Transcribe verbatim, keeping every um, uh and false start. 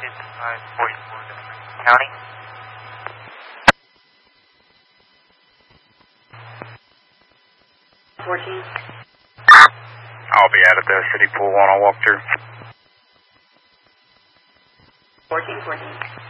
fifty-five forty-four County. fourteen. I'll be out at the city pool when I walk through. fourteen, fourteen.